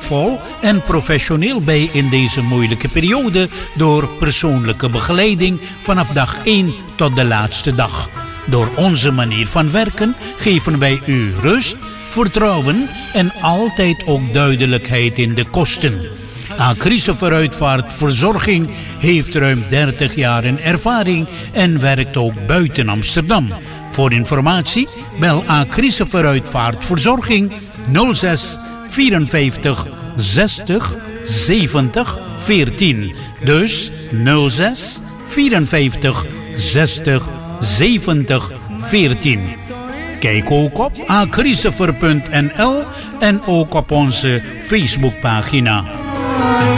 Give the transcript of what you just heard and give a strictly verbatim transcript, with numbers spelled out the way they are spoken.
begripvol en professioneel bij in deze moeilijke periode door persoonlijke begeleiding vanaf dag één tot de laatste dag. Door onze manier van werken geven wij u rust, vertrouwen en altijd ook duidelijkheid in de kosten. Acryse Vooruitvaartverzorging heeft ruim dertig jaar in ervaring en werkt ook buiten Amsterdam. Voor informatie bel Acryse Vooruitvaartverzorging nul zes vierenvijftig zestig zeventig veertien. Dus nul zes vierenvijftig zestig zeventig veertien. Kijk ook op acrysever punt n l en ook op onze Facebookpagina.